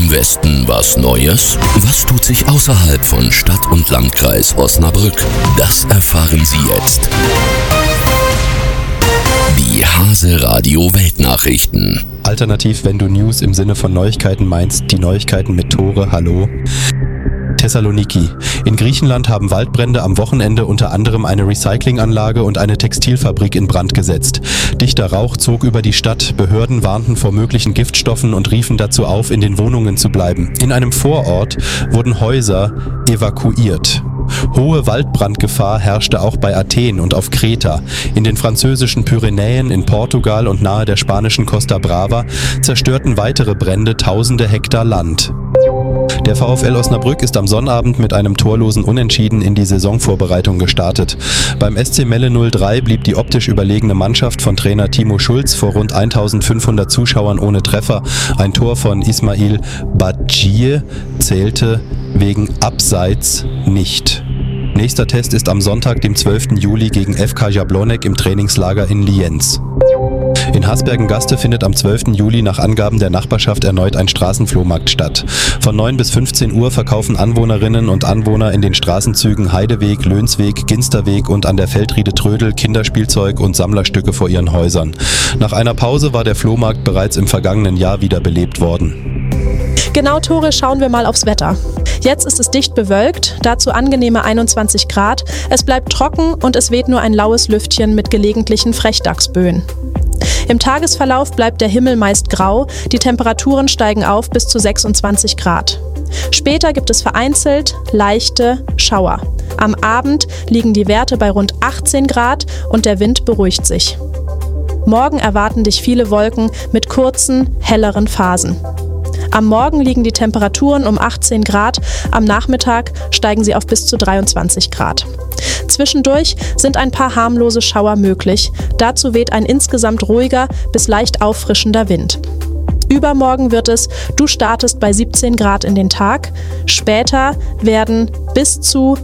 im Westen was Neues? Was tut sich außerhalb von Stadt und Landkreis Osnabrück? Das erfahren Sie jetzt. Die Hase Radio Weltnachrichten. Alternativ, wenn du News im Sinne von Neuigkeiten meinst, die Neuigkeiten mit Tore, hallo. Thessaloniki. In Griechenland haben Waldbrände am Wochenende unter anderem eine Recyclinganlage und eine Textilfabrik in Brand gesetzt. Dichter Rauch zog über die Stadt, Behörden warnten vor möglichen Giftstoffen und riefen dazu auf, in den Wohnungen zu bleiben. In einem Vorort wurden Häuser evakuiert. Hohe Waldbrandgefahr herrschte auch bei Athen und auf Kreta. In den französischen Pyrenäen, in Portugal und nahe der spanischen Costa Brava zerstörten weitere Brände tausende Hektar Land. Der VfL Osnabrück ist am Sonnabend mit einem torlosen Unentschieden in die Saisonvorbereitung gestartet. Beim SC Melle 03 blieb die optisch überlegene Mannschaft von Trainer Timo Schulz vor rund 1500 Zuschauern ohne Treffer. Ein Tor von Ismail Badjie zählte wegen Abseits nicht. Nächster Test ist am Sonntag, dem 12. Juli gegen FK Jablonek im Trainingslager in Lienz. In Hasbergen-Gaste findet am 12. Juli nach Angaben der Nachbarschaft erneut ein Straßenflohmarkt statt. Von 9 bis 15 Uhr verkaufen Anwohnerinnen und Anwohner in den Straßenzügen Heideweg, Lönsweg, Ginsterweg und an der Feldriede Trödel Kinderspielzeug und Sammlerstücke vor ihren Häusern. Nach einer Pause war der Flohmarkt bereits im vergangenen Jahr wieder belebt worden. Genau, Tore, schauen wir mal aufs Wetter. Jetzt ist es dicht bewölkt, dazu angenehme 21 Grad. Es bleibt trocken und es weht nur ein laues Lüftchen mit gelegentlichen Frechdachsböen. Im Tagesverlauf bleibt der Himmel meist grau, die Temperaturen steigen auf bis zu 26 Grad. Später gibt es vereinzelt leichte Schauer. Am Abend liegen die Werte bei rund 18 Grad und der Wind beruhigt sich. Morgen erwarten dich viele Wolken mit kurzen, helleren Phasen. Am Morgen liegen die Temperaturen um 18 Grad, am Nachmittag steigen sie auf bis zu 23 Grad. Zwischendurch sind ein paar harmlose Schauer möglich. Dazu weht ein insgesamt ruhiger bis leicht auffrischender Wind. Übermorgen wird es, du startest bei 17 Grad in den Tag. Später werden bis zu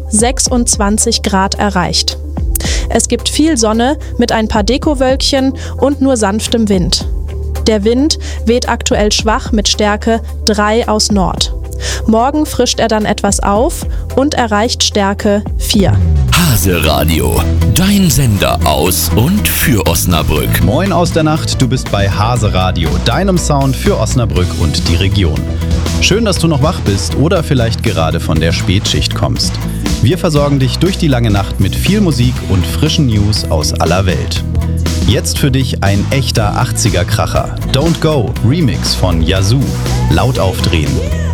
26 Grad erreicht. Es gibt viel Sonne mit ein paar Dekowölkchen und nur sanftem Wind. Der Wind weht aktuell schwach mit Stärke 3 aus Nord. Morgen frischt er dann etwas auf und erreicht Stärke 4. Hase Radio, dein Sender aus und für Osnabrück. Moin aus der Nacht, du bist bei Hase Radio, deinem Sound für Osnabrück und die Region. Schön, dass du noch wach bist oder vielleicht gerade von der Spätschicht kommst. Wir versorgen dich durch die lange Nacht mit viel Musik und frischen News aus aller Welt. Jetzt für dich ein echter 80er-Kracher. Don't Go, Remix von Yazoo. Laut aufdrehen.